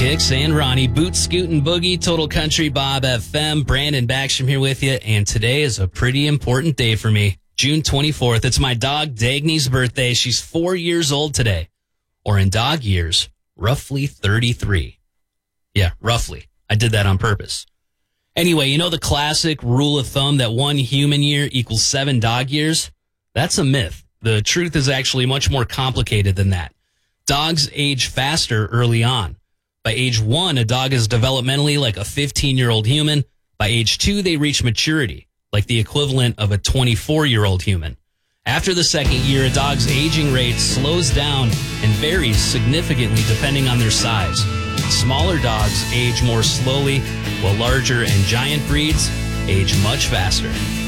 Kicks and Ronnie, Boot, Scoot, and Boogie, Total Country Bob FM. Brandon Backstrom here with you, and today is a pretty important day for me. June 24th, it's my dog Dagny's birthday. She's 4 years old today, or in dog years, roughly 33. Yeah, roughly. I did that on purpose. Anyway, you know the classic rule of thumb that 1 human year equals 7 dog years? That's a myth. The truth is actually much more complicated than that. Dogs age faster early on. By age 1, a dog is developmentally like a 15-year-old human. By age 2, they reach maturity, like the equivalent of a 24-year-old human. After the second year, a dog's aging rate slows down and varies significantly depending on their size. Smaller dogs age more slowly, while larger and giant breeds age much faster.